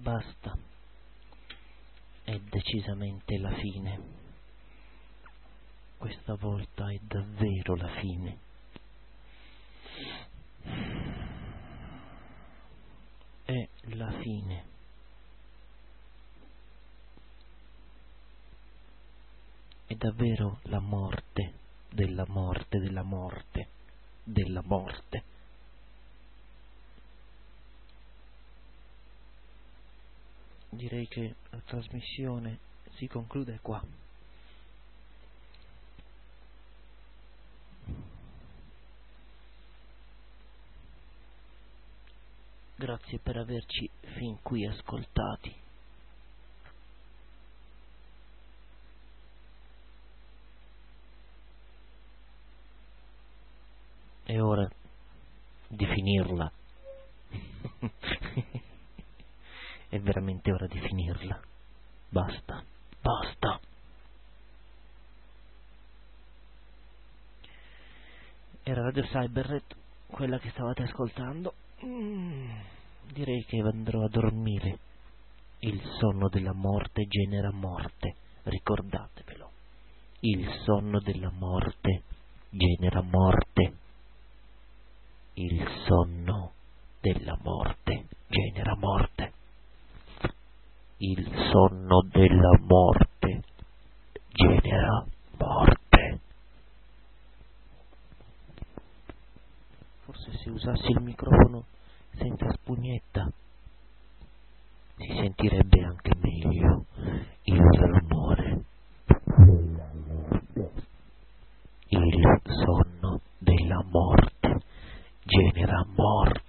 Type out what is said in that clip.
Basta. È decisamente la fine. Questa volta è davvero la fine. È la fine. È davvero la morte della morte della morte della morte. Direi che la trasmissione si conclude qua. Grazie per averci fin qui ascoltati. È ora di finirla. È veramente ora di finirla. Basta, basta. Era Radio Cybernet, quella che stavate ascoltando. Direi che andrò a dormire. Il sonno della morte genera morte, ricordatevelo. Il sonno della morte genera morte. Il sonno della morte genera morte. Il sonno della morte genera morte. Forse se usassi il microfono senza spugnetta si sentirebbe anche meglio il rumore della morte. Il sonno della morte genera morte.